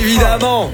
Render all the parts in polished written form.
évidemment.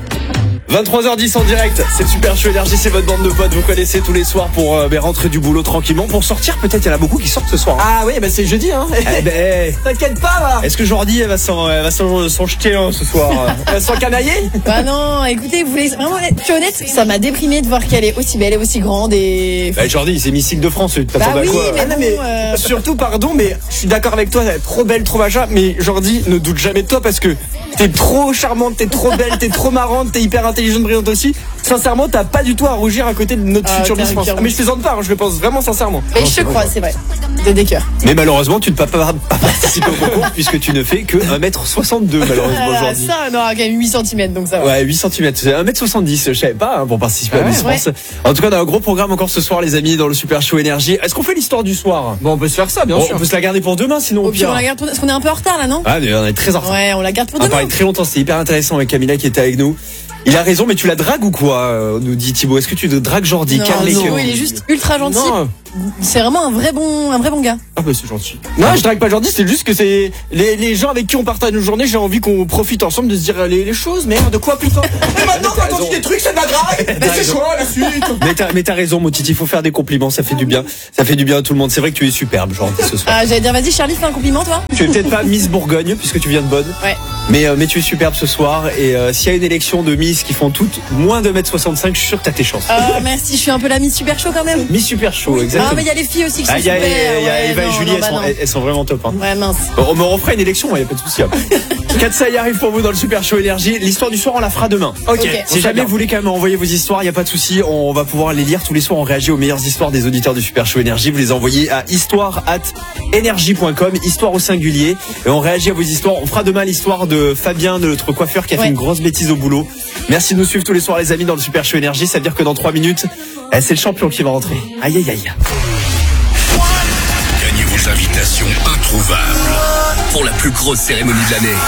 23h10 en direct, c'est le Super Show Énergie, c'est votre bande de potes, vous connaissez tous les soirs pour rentrer du boulot tranquillement. Pour sortir, peut-être il y en a beaucoup qui sortent ce soir. Ah oui, bah c'est jeudi hein. T'inquiète pas là. Est-ce que Jordi elle va s'en jeter ce soir? Elle va s'en canailler? Bah non, écoutez, vous voulez vraiment je suis honnête, ça m'a déprimé de voir qu'elle est aussi belle et aussi grande et... Bah Jordi, c'est missile de France, tu t'attends Bah oui, à quoi? mais surtout pardon, mais je suis d'accord avec toi, elle est trop belle, trop machin, mais Jordi, ne doute jamais de toi parce que t'es trop charmante, t'es trop belle, t'es trop marrante, t'es hyper intelligente, brillante aussi. Sincèrement, t'as pas du tout à rougir à côté de notre future Miss France. Mais je plaisante pas, hein, je le pense vraiment sincèrement. Mais je te crois, c'est vrai. T'as des cœurs. Mais malheureusement, tu ne peux pas participer au concours puisque tu ne fais que 1m62 malheureusement aujourd'hui. Ça, non, quand même 8 cm, donc ça va. Ouais, 8 cm, c'est 1m70, je savais pas, hein, pour participer à Miss France. En tout cas, on a un gros programme encore ce soir, les amis, dans le Super Show Énergie. Est-ce qu'on fait l'histoire du soir? Bon, on peut se faire ça, bien sûr. On peut se la garder pour demain, sinon au pire. On la garde parce qu'on est un peu en retard là, non? Ah, on est très en retard. Ouais, on la garde pour demain. On a demain. parlé très longtemps, c'était hyper intéressant avec Camilla qui était avec nous. Il a raison, mais tu la dragues ou quoi? Nous dit Thibaut. Est-ce que tu dragues Jordi? Non, il est juste ultra gentil. Non. C'est vraiment un vrai bon gars. Ah bah c'est gentil. Non, je drague pas Jordi, c'est juste que c'est les gens avec qui on partage nos journées, j'ai envie qu'on profite ensemble de se dire les choses. Merde, de quoi putain? Et maintenant quand on dit des trucs, c'est de la drague. Mais c'est chaud la suite. Mais t'as raison, mon Titi, il faut faire des compliments, ça fait du bien. Ça fait du bien à tout le monde. C'est vrai que tu es superbe, Jordi, ce soir. Ah, j'allais dire, vas-y Charlie, fais un compliment toi. Tu es peut-être pas Miss Bourgogne puisque tu viens de Bonn. Ouais. Mais tu es superbe ce soir et s'il y a une élection de Miss qui font toutes moins de 1m65, je suis sûr que t'as tes chances. Merci, je suis un peu la Miss Super Show quand même. Miss Super Show, exactement. Ah mais il y a les filles aussi qui sont super. Il y a Eva et Julie, non, elles sont vraiment top. Hein. Ouais, mince. Bon, on me refera une élection, il n'y a pas de souci. Katsa y arrive pour vous dans le Super Show Énergie. L'histoire du soir, on la fera demain. Ok. Si jamais vous voulez quand même envoyer vos histoires, il n'y a pas de souci. On va pouvoir les lire tous les soirs. On réagit aux meilleures histoires des auditeurs du Super Show Énergie. Vous les envoyez à histoire@energie.com, histoire au singulier. Et on réagit à vos histoires. On fera demain l'histoire de Fabien, de notre coiffeur qui a fait une grosse bêtise au boulot. Merci de nous suivre tous les soirs, les amis, dans le Super Show Énergie. Ça veut dire que dans 3 minutes, c'est le champion qui va rentrer. Aïe, aïe, aïe. Gagnez vos invitations introuvables pour la plus grosse cérémonie de l'année.